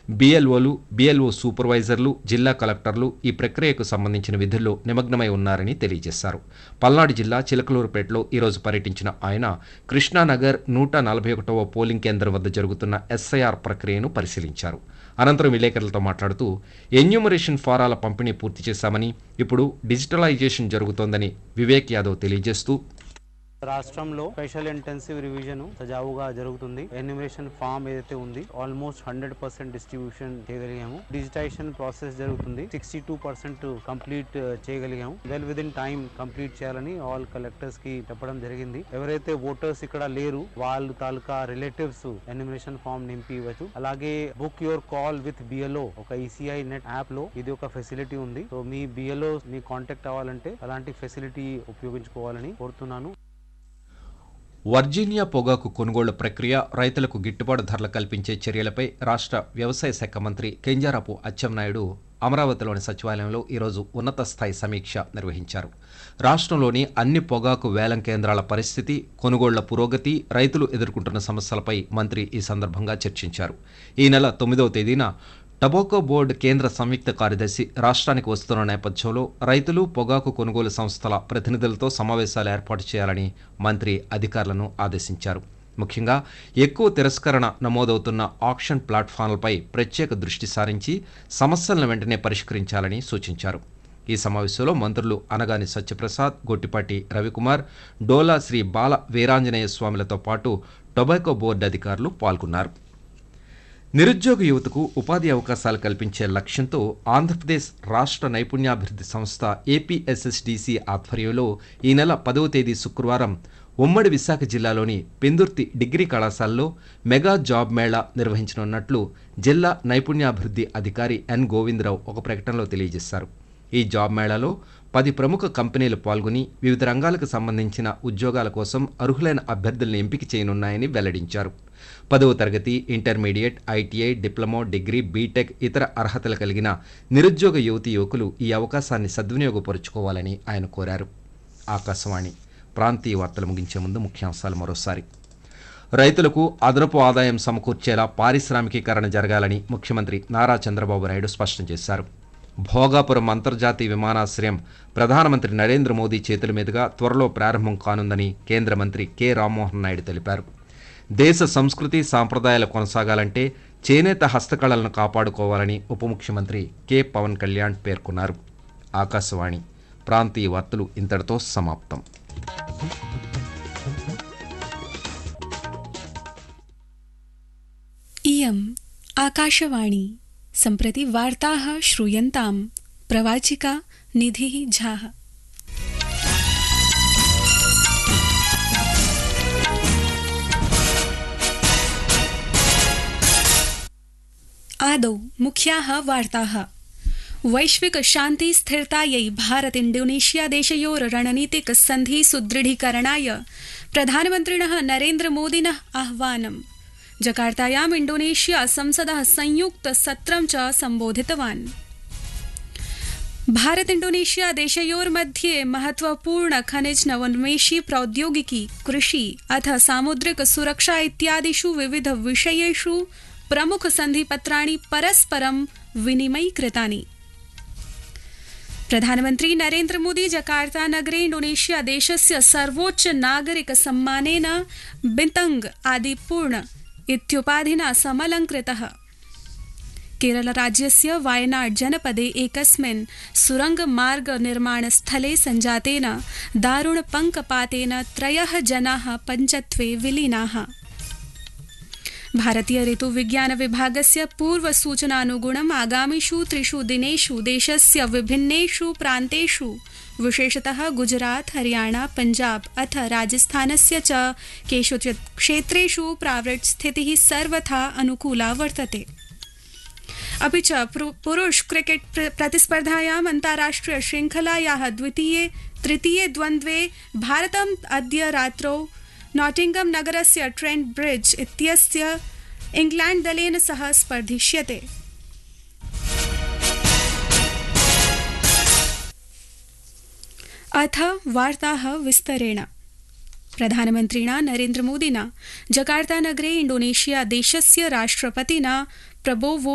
బీఎల్ఓలు, BLO సూపర్వైజర్లు, జిల్లా కలెక్టర్లు ఈ ప్రక్రియకు సంబంధించిన విధుల్లో నిమగ్నమై ఉన్నారని తెలియజేశారు. పల్నాడు జిల్లా చిలకలూరుపేటలో ఈరోజు పర్యటించిన ఆయన కృష్ణానగర్ 141వ పోలింగ్ కేంద్రం వద్ద జరుగుతున్న ఎస్ఐఆర్ ప్రక్రియను పరిశీలించారు. అనంతరం విలేకరులతో మాట్లాడుతూ ఎన్యూమరేషన్ ఫారాల పంపిణీ పూర్తి చేశామని, ఇప్పుడు డిజిటలైజేషన్ జరుగుతోందని వివేక్ యాదవ్ తెలియజేస్తూ రాష్ట్రంలో స్పెషల్ ఇంటెన్సివ్ రివిజన్ సజావుగా జరుగుతుంది. ఎన్యూమరేషన్ ఫామ్ ఏదైతే ఉంది ఆల్మోస్ట్ 100% డిస్ట్రిబ్యూషన్ చేయగలిగాము. డిజిటైజేషన్ ప్రాసెస్ జరుగుతుంది. 62% complete చేయగలిగాము. With in time complete చేయాలని ఆల్ కలెక్టర్స్ కి చెప్పడం జరిగింది. ఎవరైతే ఓటర్స్ ఇక్కడ లేరు వాళ్ళు తాలూకా రిలేటివ్స్ ఎన్యూమరేషన్ ఫామ్ నింపి ఇవ్వచ్చు. అలాగే book your call with BLO ఒక ఈసీఐ నెట్ యాప్ లో ఇది ఒక ఫెసిలిటీ ఉంది. సో మీ బిఎల్ఓ మీ కాంటాక్ట్ అవ్వాలంటే అలాంటి ఫెసిలిటీ ఉపయోగించుకోవాలని కోరుతున్నాను. వర్జీనియా పొగాకు కొనుగోళ్ల ప్రక్రియ, రైతులకు గిట్టుబాటు ధరలు కల్పించే చర్యలపై రాష్ట్ర వ్యవసాయ శాఖ మంత్రి కింజరాపు అచ్చెన్నాయుడు అమరావతిలోని సచివాలయంలో ఈరోజు ఉన్నత స్థాయి సమీక్ష నిర్వహించారు. రాష్ట్రంలోని అన్ని పొగాకు వేలం కేంద్రాల పరిస్థితి, కొనుగోళ్ల పురోగతి, రైతులు ఎదుర్కొంటున్న సమస్యలపై మంత్రి ఈ సందర్భంగా చర్చించారు. ఈ నెల 9వ తేదీన టొబాకో బోర్డు కేంద్ర సంయుక్త కార్యదర్శి రాష్ట్రానికి వస్తున్న నేపథ్యంలో రైతులు, పొగాకు కొనుగోలు సంస్థల ప్రతినిధులతో సమావేశాలు ఏర్పాటు చేయాలని మంత్రి అధికారులను ఆదేశించారు. ముఖ్యంగా ఎక్కువ తిరస్కరణ నమోదవుతున్న ఆక్షన్ ప్లాట్ఫామ్లపై ప్రత్యేక దృష్టి సారించి సమస్యలను వెంటనే పరిష్కరించాలని సూచించారు. ఈ సమావేశంలో మంత్రులు అనగాని సత్యప్రసాద్, గొట్టిపాటి రవికుమార్, డోలా శ్రీ బాల వీరాంజనేయ స్వామిలతో పాటు టొబాకో బోర్డు అధికారులు పాల్గొన్నారు. నిరుద్యోగ యువతకు ఉపాధి అవకాశాలు కల్పించే లక్ష్యంతో ఆంధ్రప్రదేశ్ రాష్ట్ర నైపుణ్యాభివృద్ధి సంస్థ ఏపీఎస్ఎస్డిసి ఆధ్వర్యంలో ఈ నెల 10వ తేదీ శుక్రవారం ఉమ్మడి విశాఖ జిల్లాలోని పెందుర్తి డిగ్రీ కళాశాలలో మెగా జాబ్ మేళా నిర్వహించనున్నట్లు జిల్లా నైపుణ్యాభివృద్ధి అధికారి ఎన్ గోవిందరావు ఒక ప్రకటనలో తెలియజేశారు. ఈ జాబ్ మేళాలో 10 ప్రముఖ కంపెనీలు పాల్గొని వివిధ రంగాలకు సంబంధించిన ఉద్యోగాల కోసం అర్హులైన అభ్యర్థులను ఎంపిక చేయనున్నాయని వెల్లడించారు. 10వ తరగతి, intermediate, ITI, diploma, degree, BTech ఇతర అర్హతలు కలిగిన నిరుద్యోగ యువతీ యువకులు ఈ అవకాశాన్ని సద్వినియోగపరుచుకోవాలని ఆయన కోరారు. ఆకాశవాణి ప్రాంతీయ వార్తలు ముగించే ముందు ముఖ్యాంశాలు మరోసారి. రైతులకు అదనపు ఆదాయం సమకూర్చేలా పారిశ్రామికీకరణ జరగాలని ముఖ్యమంత్రి నారా చంద్రబాబు నాయుడు స్పష్టం చేశారు. భోగాపురం అంతర్జాతీయ విమానాశ్రయం ప్రధానమంత్రి నరేంద్ర మోదీ చేతుల మీదుగా త్వరలో ప్రారంభం కానుందని కేంద్ర మంత్రి కె రామ్మోహన్ నాయుడు తెలిపారు. దేశ సంస్కృతి సాంప్రదాయాలు కొనసాగాలంటే చేనేత హస్తకళలను కాపాడుకోవాలని ఉప ముఖ్యమంత్రి కె పవన్ కళ్యాణ్ పేర్కొన్నారు. ఆకాశవాణి ప్రాంతీయ వార్తలు ఇంతటితో సమాప్తం. इयम् आकाशवाणी सम्प्रति वार्ताः श्रूयन्ताम् प्रवाचिका निधिः झाः। आदौ मुख्याः वार्ताः। वैश्विक शान्ति स्थिरतायै भारत इंडोनेशिया देशयोर रणनीतिक सन्धि सुदृढीकरणाय प्रधानमन्त्रिणः नरेन्द्र मोदिनः आह्वानम्। जकार्तायाम् इंडोनेशिया संसदः संयुक्त सत्रं च सम्बोधितवान्। भारत इंडोनेशिया देशयोर्मध्ये महत्वपूर्ण खनिज नवोन्मेषी प्रौद्योगिकी, कृषि अथ सामुद्रिक सुरक्षा इत्यादिषु विविध विषयेषु प्रमुख सन्धिपत्राणि परस्परं विनिमयीकृतानि। प्रधानमन्त्री नरेन्द्र मोदी जकार्ता नगरे इंडोनेशिया देशस्य सर्वोच्च नागरिक सम्मानेन बिन्तंग आदिपूर्ण इत्युपाधिना समलङ्कृतः। केरल राज्यस्य वायनाड जनपदे एकस्मिन् सुरंग मार्ग निर्माण स्थले सञ्जातेन दारुण पङ्कपातेन 3 जनाः पञ्चत्वे विलीनाः। भारतीय ऋतु विज्ञान विभागस्य पूर्व सूचनानुगुणम् आगामिषु 3 दिनेषु देशस्य विभिन्नेषु प्रान्तेषु विशेषतः गुजरात, हरियाणा, पंजाब अथ राजस्थानस्य च केषुचित् क्षेत्रेषु प्रावृट् स्थितिः सर्वथा अनुकूला वर्तते। अपि च पुरुष क्रिकेट प्रतिस्पर्धायाम् अन्ताराष्ट्रिय श्रृंखलायाः तृतीये द्वन्द्वे भारतम् अद्य रात्रौ नॉटिंगम नगरस्य ट्रेंट ब्रिड्ज इत्यस्य इंग्लैंड दलेन सह स्पर्धिष्यते। अथ वार्ताः विस्तरेण। प्रधानमन्त्रिणा नरेन्द्र मोदिना जकार्ता नगरे इंडोनेशिया देशस्य राष्ट्रपतिना प्रबोवो